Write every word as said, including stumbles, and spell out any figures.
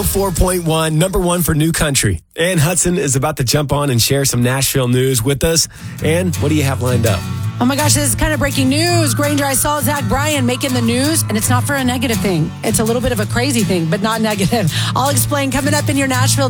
four point one, number one for new country. Ann Hudson is about to jump on and share some Nashville news with us. Ann, what do you have lined up? Oh my gosh, this is kind of breaking news. Granger, I saw Zach Bryan making the news, and it's not for a negative thing. It's a little bit of a crazy thing, but not negative. I'll explain coming up in your Nashville